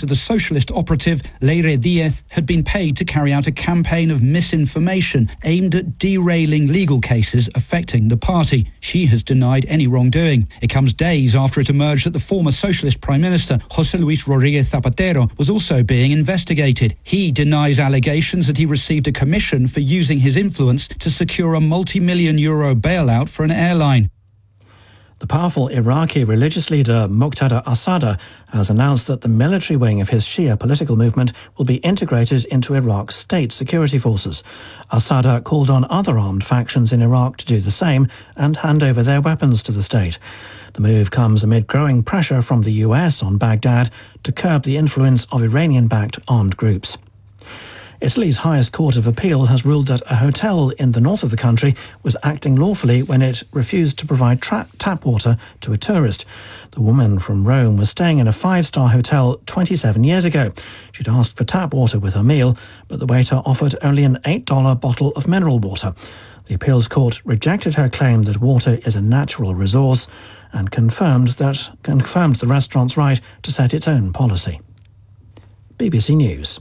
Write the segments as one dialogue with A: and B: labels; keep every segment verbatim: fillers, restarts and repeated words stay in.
A: to the socialist operative Leire Diez had been paid to carry out a campaign of misinformation aimed at derailing legal cases affecting the party. She has denied any wrongdoing. It comes days after it emerged that the former socialist Prime Minister, José Luis Rodríguez Zapatero, was also being investigated. He denies allegations that he received a commission for using his influence to secure a multi-million euro bailout for an airline.
B: The powerful Iraqi religious leader Muqtada Assad has announced that the military wing of his Shia political movement will be integrated into Iraq's state security forces. Assad called on other armed factions in Iraq to do the same and hand over their weapons to the state. The move comes amid growing pressure from the U S on Baghdad to curb the influence of Iranian-backed armed groups. Italy's highest court of appeal has ruled that a hotel in the north of the country was acting lawfully when it refused to provide tra- tap water to a tourist. The woman from Rome was staying in a five-star hotel twenty-seven years ago. She'd asked for tap water with her meal, but the waiter offered only an eight dollars bottle of mineral water. The appeals court rejected her claim that water is a natural resource and confirmed that confirmed the restaurant's right to set its own policy. B B C News.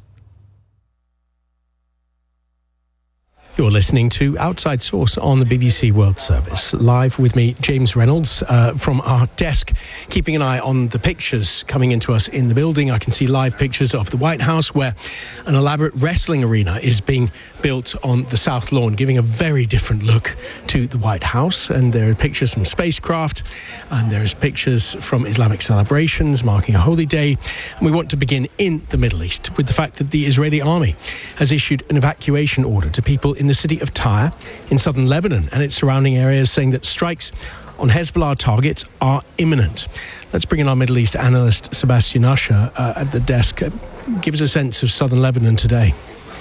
C: You're listening to Outside Source on the B B C World Service. Live with me, James Reynolds, uh, from our desk, keeping an eye on the pictures coming into us in the building. I can see live pictures of the White House, where an elaborate wrestling arena is being built on the South Lawn, giving a very different look to the White House. And there are pictures from spacecraft, and there's pictures from Islamic celebrations marking a holy day. And we want to begin in the Middle East with the fact that the Israeli army has issued an evacuation order to people in the city of Tyre in southern Lebanon and its surrounding areas, saying that strikes on Hezbollah targets are imminent. Let's bring in our Middle East analyst, Sebastian Usher, uh, at the desk. Uh, give us a sense of southern Lebanon today.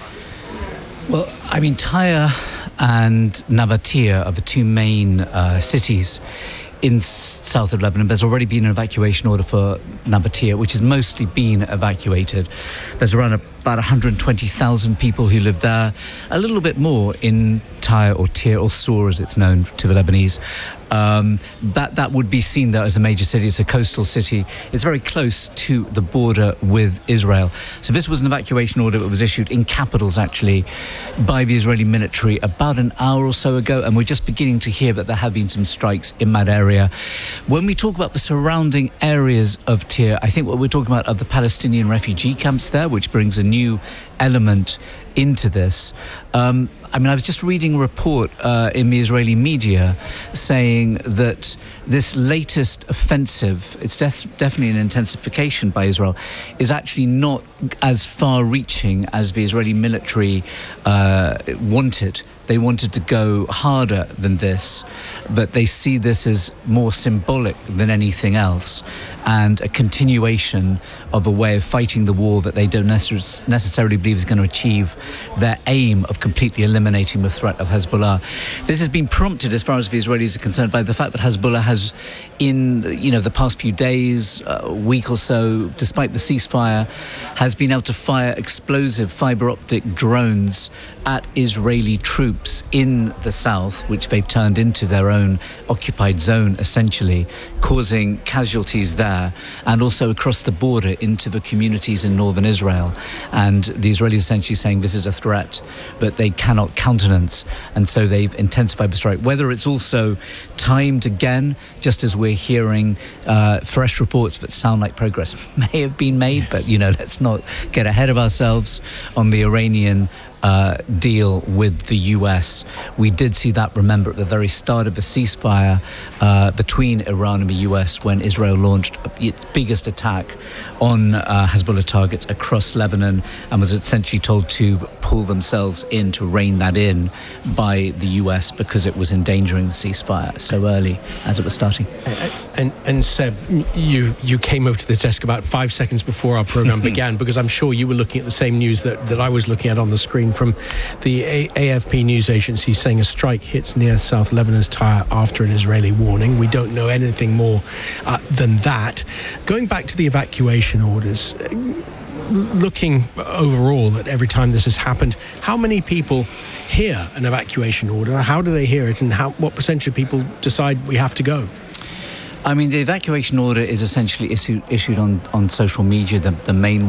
D: Well, I mean, Tyre and Nabatea are the two main uh, cities in south of Lebanon. There's already been an evacuation order for Nabatea, which has mostly been evacuated. There's around about one hundred twenty thousand people who live there, a little bit more in Tyre or Tyre or Sur as it's known to the Lebanese. Um, that that would be seen there as a major city. It's a coastal city. It's very close to the border with Israel. So this was an evacuation order that was issued in capitals, actually, by the Israeli military about an hour or so ago, and we're just beginning to hear that there have been some strikes in that area. When we talk about the surrounding areas of Tyre, I think what we're talking about are the Palestinian refugee camps there, which brings a new element into this. Um, I mean, I was just reading a report uh, in the Israeli media saying that this latest offensive, it's def- definitely an intensification by Israel, is actually not as far-reaching as the Israeli military uh, wanted. They wanted to go harder than this, but they see this as more symbolic than anything else, and a continuation of a way of fighting the war that they don't necess- necessarily believe is going to achieve their aim of completely eliminating the threat of Hezbollah. This has been prompted, as far as the Israelis are concerned, by the fact that Hezbollah has, in you know the past few days, a week or so, despite the ceasefire, has been able to fire explosive fiber optic drones at Israeli troops in the south, which they've turned into their own occupied zone, essentially, causing casualties there, and also across the border into the communities in northern Israel. And the Israelis essentially saying this is a threat that they cannot countenance, and so they've intensified the strike. Whether it's also timed again, just as we're hearing uh, fresh reports that sound like progress may have been made, but, you know, let's not get ahead of ourselves on the Iranian Uh, deal with the U S. We did see that, remember, at the very start of the ceasefire uh, between Iran and the U S when Israel launched its biggest attack on uh, Hezbollah targets across Lebanon, and was essentially told to pull themselves in, to rein that in by the U S because it was endangering the ceasefire so early as it was starting.
C: And, and, and Seb, you, you came over to the desk about five seconds before our programme began, because I'm sure you were looking at the same news that, that I was looking at on the screen from the A F P news agency, saying a strike hits near South Lebanon's Tyre after an Israeli warning. We don't know anything more uh, than that. Going back to the evacuation orders, looking overall at every time this has happened, how many people hear an evacuation order? How do they hear it, and how what percentage of people decide we have to go?
D: I mean, the evacuation order is essentially issued, issued on, on social media. The, the main